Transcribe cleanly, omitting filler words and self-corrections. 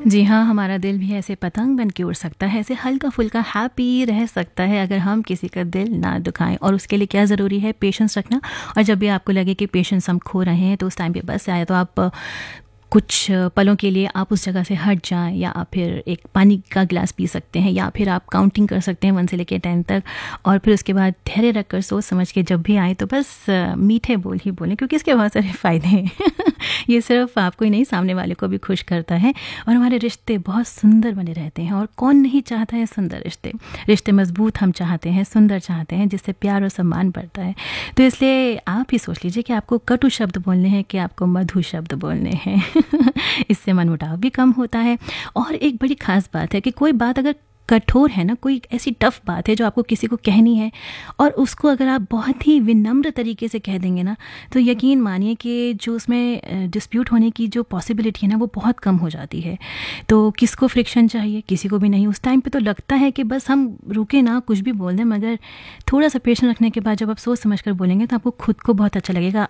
जी हाँ, हमारा दिल भी ऐसे पतंग बन के उड़ सकता है, ऐसे हल्का-फुल्का हैप्पी रह सकता है अगर हम किसी का दिल ना दुखाएँ। और उसके लिए क्या ज़रूरी है? पेशेंस रखना। और जब भी आपको लगे कि पेशेंस हम खो रहे हैं, तो उस टाइम पे बस या तो आप कुछ पलों के लिए आप उस जगह से हट जाएँ, या आप फिर एक पानी का गिलास पी सकते हैं, या फिर आप काउंटिंग कर सकते हैं 1 से लेके 10 तक। और फिर उसके बाद धैर्य रखकर सोच समझ के जब भी आएँ तो बस मीठे बोल ही बोलें, क्योंकि इसके बहुत सारे फ़ायदे हैं। ये सिर्फ़ आपको ही नहीं, सामने वाले को भी खुश करता है और हमारे रिश्ते बहुत सुंदर बने रहते हैं। और कौन नहीं चाहता है सुंदर रिश्ते? रिश्ते मज़बूत हम चाहते हैं, सुंदर चाहते हैं, जिससे प्यार और सम्मान बढ़ता है। तो इसलिए आप ही सोच लीजिए कि आपको कटु शब्द बोलने हैं कि आपको मधुर शब्द बोलने हैं। इससे मनमुटाव भी कम होता है। और एक बड़ी ख़ास बात है कि कोई बात अगर कठोर है ना, कोई ऐसी टफ बात है जो आपको किसी को कहनी है, और उसको अगर आप बहुत ही विनम्र तरीके से कह देंगे ना, तो यकीन मानिए कि जो उसमें डिस्प्यूट होने की जो पॉसिबिलिटी है ना, वो बहुत कम हो जाती है। तो किसको फ्रिक्शन चाहिए? किसी को भी नहीं। उस टाइम पे तो लगता है कि बस हम रुके ना, कुछ भी बोल दें, मगर थोड़ा सा पेशेंस रखने के बाद जब आप सोच समझ कर बोलेंगे तो आपको खुद को बहुत अच्छा लगेगा।